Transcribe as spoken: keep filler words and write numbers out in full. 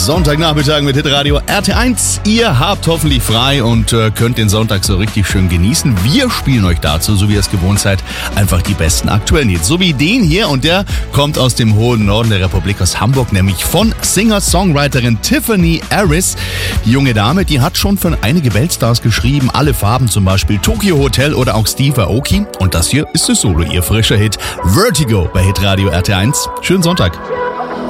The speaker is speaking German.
Sonntagnachmittag mit Hitradio R T eins. Ihr habt hoffentlich frei und äh, könnt den Sonntag so richtig schön genießen. Wir spielen euch dazu, so wie ihr es gewohnt seid, einfach die besten aktuellen Hits. So wie den hier, und der kommt aus dem hohen Norden der Republik, aus Hamburg, nämlich von Singer-Songwriterin Tiffany Harris. Die junge Dame, die hat schon für einige Weltstars geschrieben, Alle Farben zum Beispiel, Tokyo Hotel oder auch Steve Aoki. Und das hier ist das Solo, ihr frischer Hit Vertigo bei Hitradio R T eins. Schönen Sonntag.